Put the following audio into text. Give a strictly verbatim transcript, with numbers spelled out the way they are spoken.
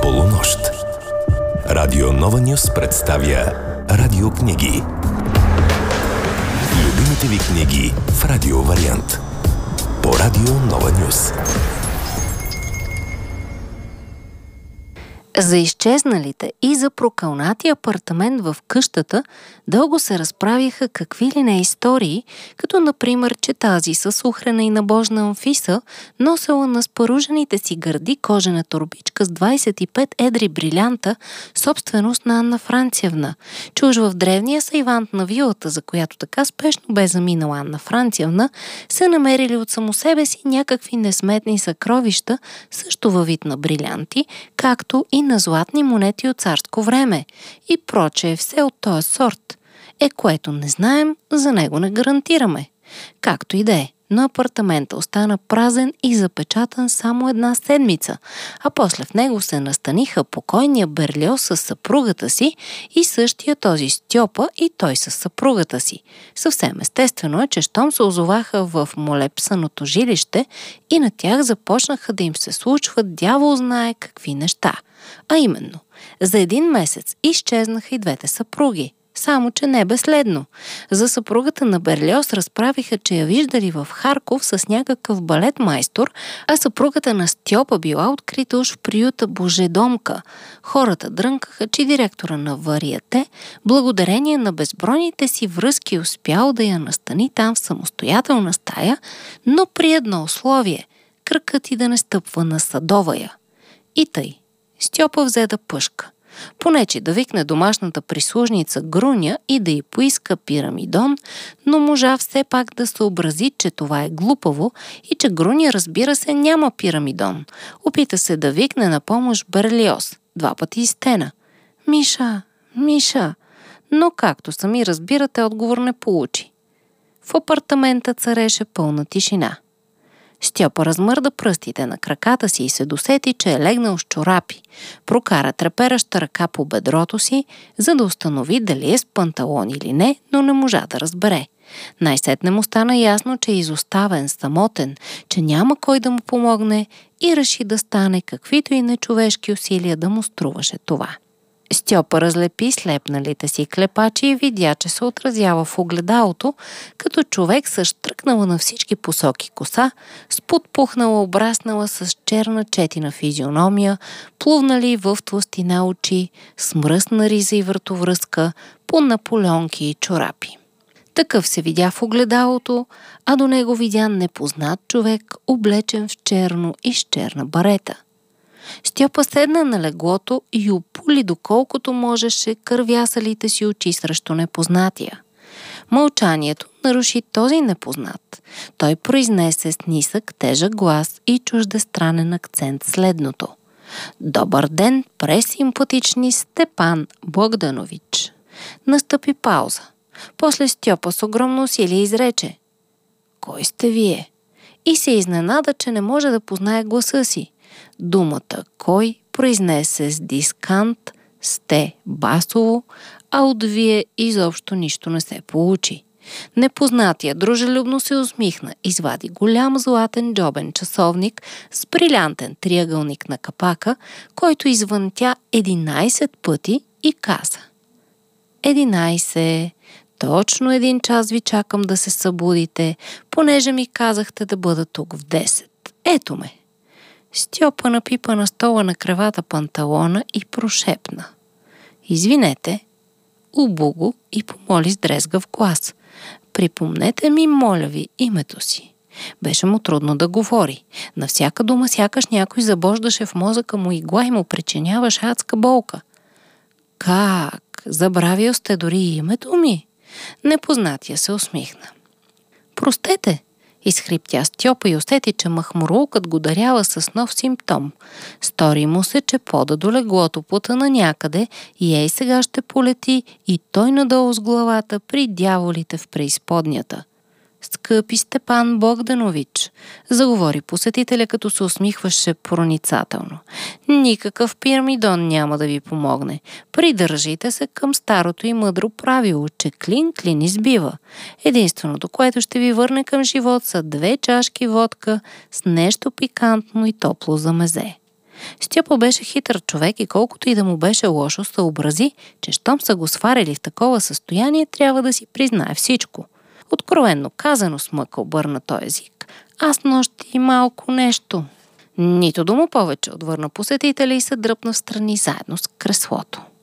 Полунощ. Радио Нова Нюс представя радиокниги. Любимите ви книги в радио вариант. По Радио Нова Нюс. За изчезналите и за прокълнатия апартамент в къщата дълго се разправиха какви ли не истории, като например, че тази с ухрена и набожна Анфиса носела на спаружените си гърди кожена торбичка с двайсет и пет едри брилянта, собственост на Анна Франциевна, че уж в древния сайвант на вилата, за която така спешно бе заминала Анна Франциевна, се намерили от само себе си някакви несметни съкровища, също във вид на брилянти, както и на златни монети от царско време и прочее все от този сорт. Е, което не знаем, за него не гарантираме. Както и да е, но апартамента остана празен и запечатан само една седмица, а после в него се настаниха покойния Берлиоз със съпругата си и същия този Стьопа и той със съпругата си. Съвсем естествено е, че щом се озоваха в молепсаното жилище и на тях започнаха да им се случват дявол знае какви неща. А именно, за един месец изчезнаха и двете съпруги. Само, че не безследно. За съпругата на Берлиоз разправиха, че я виждали в Харков с някакъв балет майстор, а съпругата на Стьопа била открита уж в приюта Божедомка. Хората дрънкаха, че директора на Вариете, благодарение на безбройните си връзки, успял да я настани там в самостоятелна стая, но при едно условие – кракът и да не стъпва на Садовая. И тъй. Стьопа взе да пъшка. Понече да викне домашната прислужница Груня и да й поиска пирамидон, но можа все пак да съобрази, че това е глупаво и че Груня, разбира се, няма пирамидон. Опита се да викне на помощ Берлиоз. Два пъти изтена. Миша, Миша. Но както сами разбирате, отговор не получи. В апартамента цареше пълна тишина. Стьопа размърда пръстите на краката си и се досети, че е легнал с чорапи. Прокара трепереща ръка по бедрото си, за да установи дали е с панталон или не, но не можа да разбере. Най-сетне му стана ясно, че е изоставен, самотен, че няма кой да му помогне и реши да стане каквито и нечовешки усилия да му струваше това. Стьопа разлепи слепналите си клепачи и видя, че се отразява в огледалото, като човек с штръкнала на всички посоки коса, с подпухнала, обраснала с черна четина физиономия, плувнали в тлъстина очи, с мръсна риза и вратовръзка, по наполеонки и чорапи. Такъв се видя в огледалото, а до него видя непознат човек, облечен в черно и с черна барета. Стьопа седна на леглото и опули доколкото можеше кървясалите си очи срещу непознатия. Мълчанието наруши този непознат. Той произнесе с нисък, тежък глас и чуждестранен акцент следното. Добър ден, пресимпатични Степан Богданович. Настъпи пауза. После Стьопа с огромно усилие изрече: Кой сте вие? И се изненада, че не може да познае гласа си. Думата «кой» произнесе с дискант, сте басово, а от вие изобщо нищо не се получи. Непознатия дружелюбно се усмихна, извади голям златен джобен часовник с брилянтен триъгълник на капака, който извънтя единайсет пъти и каза: единайсет, точно един час ви чакам да се събудите, понеже ми казахте да бъда тук в десет. Ето ме. Стьопа напипа на стола на кревата панталона и прошепна: Извинете, убу го и помоли с дрезгав глас: Припомнете ми, моля ви, името си. Беше му трудно да говори. На всяка дума сякаш някой забождаше в мозъка му игла и му причиняваше адска болка. Как? Забравил сте дори името ми? Непознатия се усмихна. Простете, изхриптя Стьопа и усети, че махмурлукът го дарява с нов симптом. Стори му се, че пода до леглото потъна някъде и ей сега ще полети и той надолу с главата при дяволите в преизподнята. Скъпи Степан Богданович, заговори посетителя, като се усмихваше проницателно. Никакъв пирамидон няма да ви помогне. Придържите се към старото и мъдро правило, че клин клин избива. Единственото, което ще ви върне към живот, са две чашки водка с нещо пикантно и топло за мезе. Стьопа беше хитър човек и колкото и да му беше лошо, съобрази, че щом са го сварили в такова състояние, трябва да си признае всичко. Откровенно казано, с мъка обърна той език. Аз нощи и малко нещо. Нито дума повече, отвърна посетителя и се дръпна в страни заедно с креслото.